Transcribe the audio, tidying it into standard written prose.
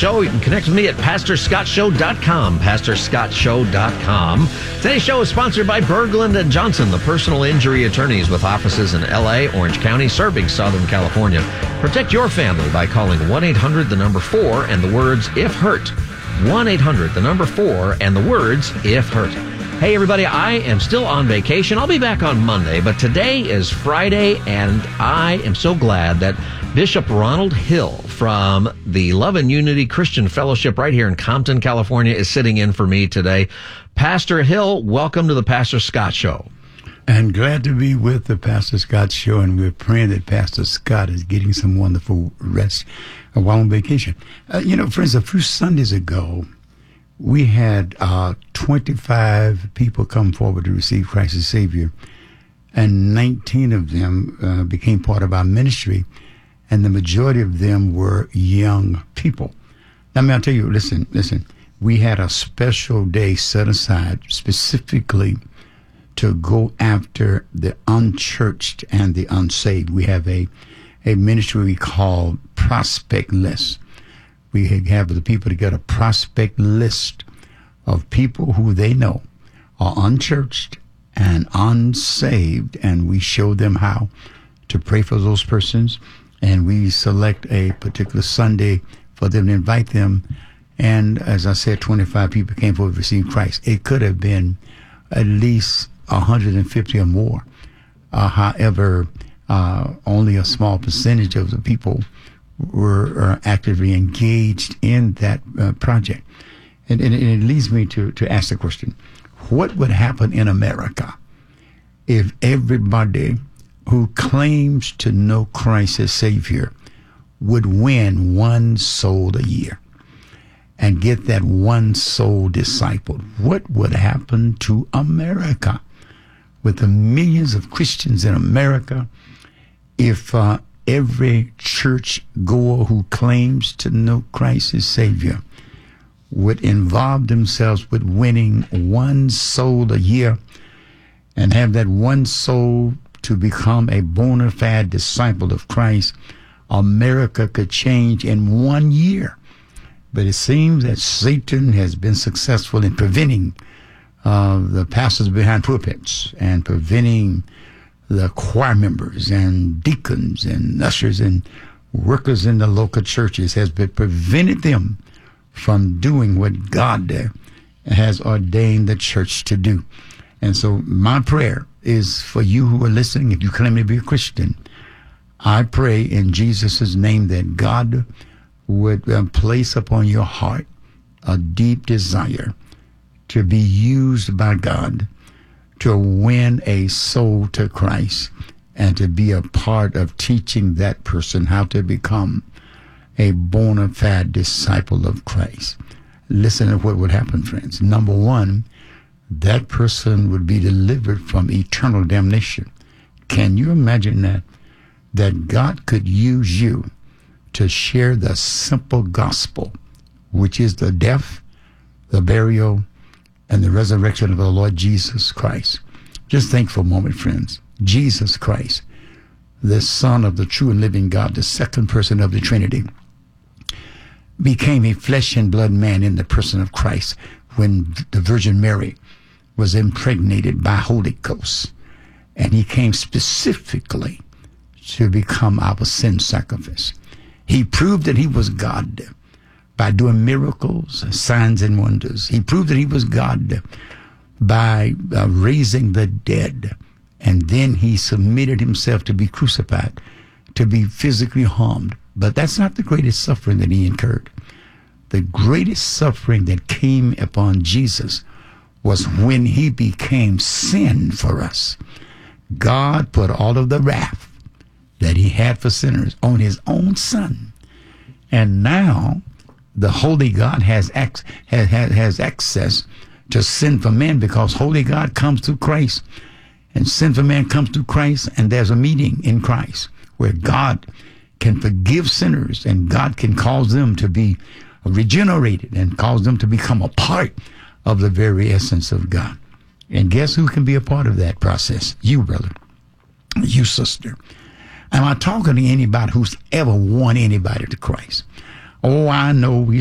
Show. You can connect with me at PastorScottShow.com, PastorScottShow.com. Today's show is sponsored by Berglund & Johnson, the personal injury attorneys with offices in L.A., Orange County, serving Southern California. Protect your family by calling 1-800-4 and the words "if hurt." 1-800-4 and the words "if hurt." Hey, everybody, I am still on vacation. I'll be back on Monday, but today is Friday, and I am so glad that Bishop Ronald Hill from the Love and Unity Christian Fellowship right here in Compton, California, is sitting in for me today. Pastor Hill, welcome to the Pastor Scott Show. And glad to be with the Pastor Scott Show, and we're praying that Pastor Scott is getting some wonderful rest while on vacation. Friends, a few Sundays ago, we had 25 people come forward to receive Christ as Savior, and 19 of them became part of our ministry, and the majority of them were young people. Now, I'll tell you, listen, we had a special day set aside specifically to go after the unchurched and the unsaved. We have a ministry we call Prospect List. We have the people to get a prospect list of people who they know are unchurched and unsaved, and we show them how to pray for those persons, and we select a particular Sunday for them to invite them. And as I said, 25 people came forward to receive Christ. It could have been at least 150 or more. However, only a small percentage of the people were actively engaged in that project. And it leads me to ask the question, what would happen in America if everybody who claims to know Christ as Savior would win one soul a year and get that one soul discipled? What would happen to America with the millions of Christians in America if every church goer who claims to know Christ as Savior would involve themselves with winning one soul a year and have that one soul to become a bona fide disciple of Christ? America could change in 1 year. But it seems that Satan has been successful in preventing the pastors behind pulpits and preventing the choir members and deacons and ushers and workers in the local churches, has been prevented them from doing what God has ordained the church to do. And so my prayer is for you who are listening. If you claim to be a Christian, I pray in Jesus' name that God would place upon your heart a deep desire to be used by God to win a soul to Christ and to be a part of teaching that person how to become a bona fide disciple of Christ. Listen to what would happen, friends. Number one, that person would be delivered from eternal damnation. Can you imagine that God could use you to share the simple gospel, which is the death, the burial, and the resurrection of the Lord Jesus Christ? Just think for a moment, friends. Jesus Christ, the Son of the true and living God, the second person of the Trinity, became a flesh and blood man in the person of Christ when the Virgin Mary was impregnated by Holy Ghost. And he came specifically to become our sin sacrifice. He proved that he was God by doing miracles, signs, and wonders. He proved that he was God by raising the dead. And then he submitted himself to be crucified, to be physically harmed. But that's not the greatest suffering that he incurred. The greatest suffering that came upon Jesus was when he became sin for us. God put all of the wrath that he had for sinners on his own Son. And now the Holy God has access to sin for men, because Holy God comes through Christ, and sin for man comes through Christ, and there's a meeting in Christ where God can forgive sinners and God can cause them to be regenerated and cause them to become a part of the very essence of God. And guess who can be a part of that process? You, brother. You, sister. Am I talking to anybody who's ever won anybody to Christ? Oh, I know we